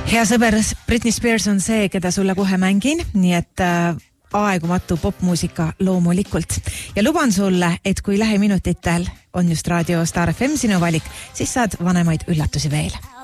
Hea sõber, Britney Spears on see, keda sulle kohe mängin, nii et aegumatu popmuusika loomulikult. Ja luban sulle, et kui lähiminutitel on just Raadio Star FM sinu valik, siis saad vanemaid üllatusi veel.